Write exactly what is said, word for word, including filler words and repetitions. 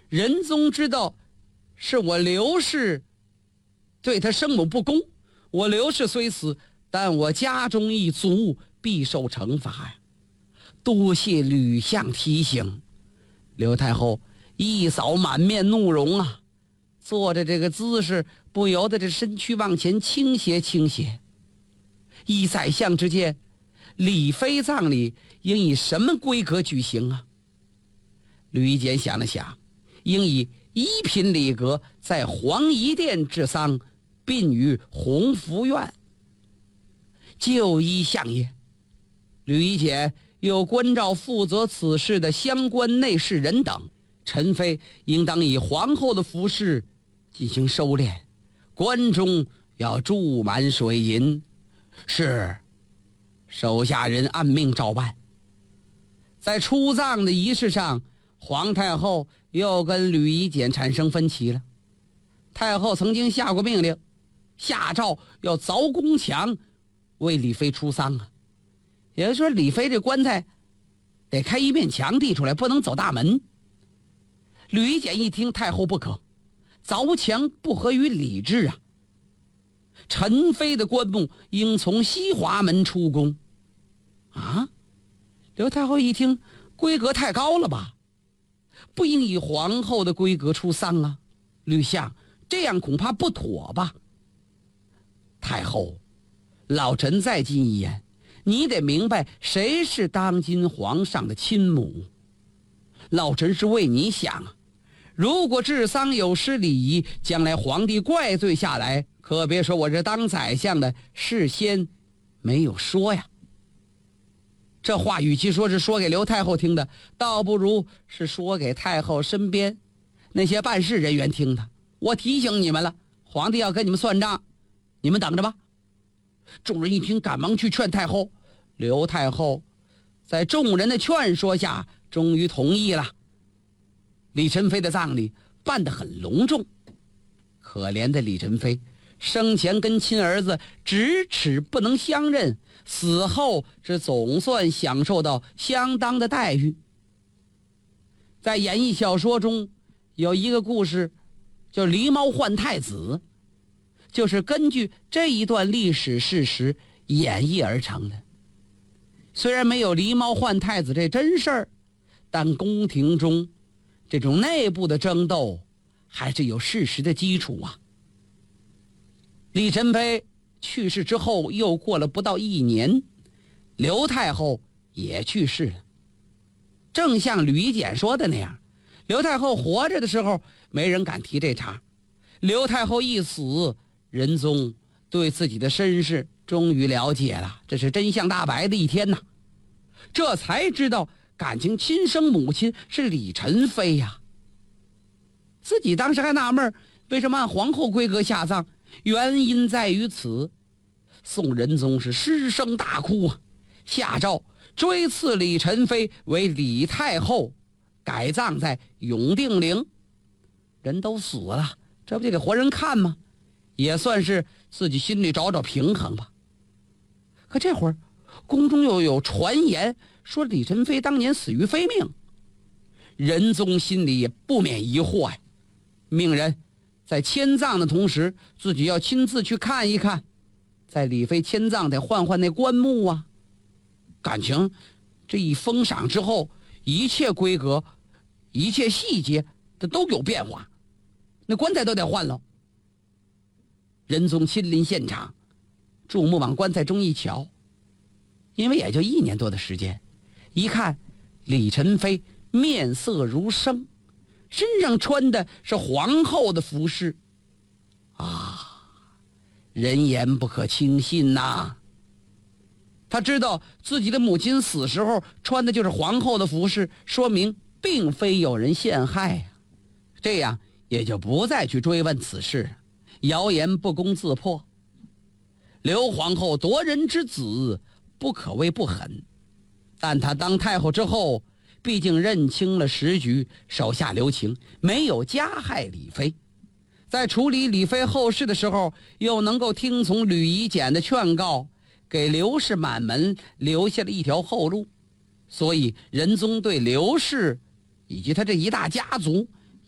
仁宗知道是我刘氏对他生母不公，我刘氏虽死，但我家中一族必受惩罚呀。多谢吕相提醒。刘太后一扫满面怒容啊，坐着这个姿势不由得这身躯往前倾斜倾斜。依宰相之见，李妃葬礼应以什么规格举行啊？吕夷简想了想，应以一品礼格，在皇仪殿治丧，并于弘福院。就依相爷。吕夷简又关照负责此事的相关内侍人等，陈妃应当以皇后的服饰进行收敛，关中要注满水银。是，手下人按命照办。在出葬的仪式上，皇太后又跟吕夷简产生分歧了。太后曾经下过命令，下诏要凿宫墙为李妃出丧啊，也就是说李妃这棺材得开一面墙递出来，不能走大门。吕夷简一听，太后不可，凿墙不合于礼制啊。陈妃的棺木应从西华门出宫啊。刘太后一听，规格太高了吧，不应以皇后的规格出丧啊。吕相，这样恐怕不妥吧。太后，老臣再进一言，你得明白谁是当今皇上的亲母。老臣是为你想啊，如果治丧有失礼仪，将来皇帝怪罪下来，可别说我这当宰相的事先没有说呀。这话与其说是说给刘太后听的，倒不如是说给太后身边那些办事人员听的。我提醒你们了，皇帝要跟你们算账，你们等着吧。众人一听，赶忙去劝太后。刘太后在众人的劝说下，终于同意了。李宸妃的葬礼办得很隆重，可怜的李宸妃生前跟亲儿子咫尺不能相认，死后是总算享受到相当的待遇。在演绎小说中有一个故事叫狸猫换太子，就是根据这一段历史事实演绎而成的。虽然没有狸猫换太子这真事儿，但宫廷中这种内部的争斗还是有事实的基础啊。李宸妃去世之后，又过了不到一年，刘太后也去世了。正像吕夷简说的那样，刘太后活着的时候没人敢提这茬，刘太后一死，仁宗对自己的身世终于了解了，这是真相大白的一天呐。这才知道感情亲生母亲是李宸妃呀。自己当时还纳闷，为什么按皇后规格下葬？原因在于此。宋仁宗是失声大哭啊，下诏追赐李宸妃为李太后，改葬在永定陵。人都死了，这不就给活人看吗？也算是自己心里找找平衡吧。可这会儿宫中又有传言说李宸妃当年死于非命，仁宗心里也不免疑惑呀，命人在迁葬的同时，自己要亲自去看一看，在李妃迁葬得换换那棺木啊。感情这一封赏之后，一切规格一切细节这都有变化，那棺材都得换了。仁宗亲临现场，注目往棺材中一瞧，因为也就一年多的时间，一看李宸妃面色如生，身上穿的是皇后的服饰啊，人言不可轻信呐。他知道自己的母亲死时候穿的就是皇后的服饰，说明并非有人陷害呀，这样也就不再去追问此事，谣言不攻自破。刘皇后夺人之子，不可谓不狠，但她当太后之后，毕竟认清了时局，手下留情，没有加害李妃。在处理李妃后事的时候，又能够听从吕夷简的劝告，给刘氏满门留下了一条后路。所以仁宗对刘氏以及他这一大家族